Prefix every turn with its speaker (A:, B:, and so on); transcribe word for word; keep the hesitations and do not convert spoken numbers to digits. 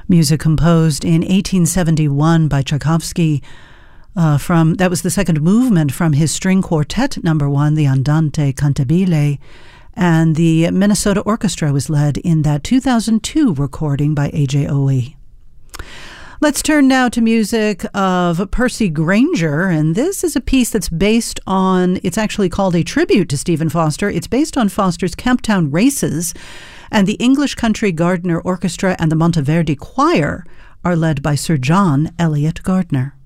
A: Music composed in eighteen seventy-one by Tchaikovsky. Uh, from that was the second movement from his string quartet number one, the Andante Cantabile, and the Minnesota Orchestra was led in that two thousand two recording by A J Owe. Let's turn now to music of Percy Grainger, and this is a piece that's based on, it's actually called a tribute to Stephen Foster. It's based on Foster's Camptown Races, and the English Country Gardner Orchestra and the Monteverdi Choir are led by Sir John Eliot Gardner.